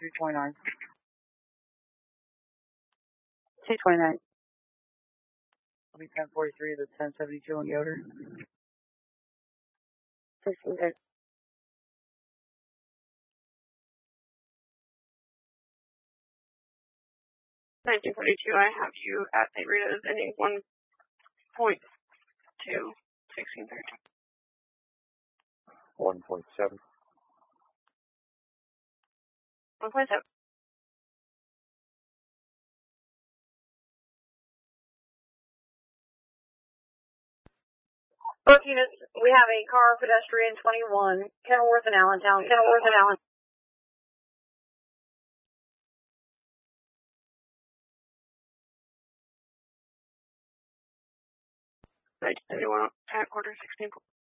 229. 229. It'll be 1043 to 1072 on Yoder. 16. 1942, I have you at St. Rita's ending 1.2, 1630. 1.7. 1.7. Both units, we have a car, pedestrian 21, Kenilworth and Allentown. Kenilworth and Allentown. Anyone at quarter 16.